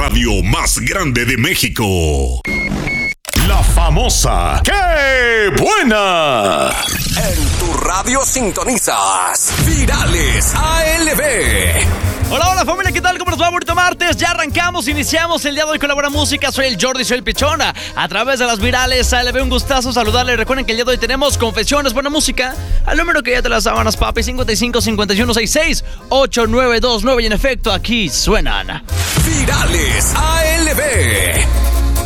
radio más grande de México. La famosa ¡Qué buena! En tu radio sintonizas Virales ALB. Hola, hola familia, ¿qué tal? ¿Cómo nos va? Bonito martes, ya arrancamos, iniciamos el día de hoy con la buena música. Soy el Jordi, soy el Pichona. A través de las Virales ALB, un gustazo saludarle. Recuerden que el día de hoy tenemos confesiones, buena música. Al número que ya te las sábanas, papi, 55 51 66 8929. Y en efecto, aquí suenan Virales ALB.